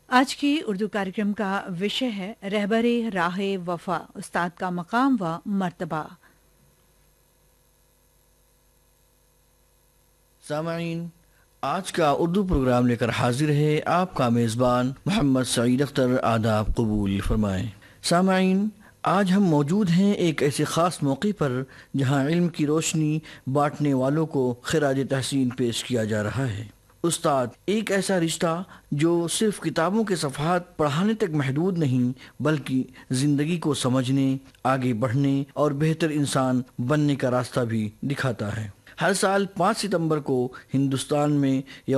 आज की उर्दू कार्यक्रम का विषय है रहबरे राहे वफा, उस्ताद का मकाम व मर्तबा। सामाईन, आज का उर्दू प्रोग्राम लेकर हाजिर है आपका मेज़बान मोहम्मद सईद अख्तर। आदाब कबूल फरमाएँ। सामाईन, आज हम मौजूद हैं एक ऐसे ख़ास मौके पर जहां इल्म की रोशनी बांटने वालों को खिराज तहसीन पेश किया जा रहा है। उस्ताद एक ऐसा रिश्ता जो सिर्फ किताबों के सफ़हात पढ़ाने तक महदूद नहीं, बल्कि ज़िंदगी को समझने, आगे बढ़ने और बेहतर इंसान बनने का रास्ता भी दिखाता है। हर साल 5 सितंबर को हिंदुस्तान में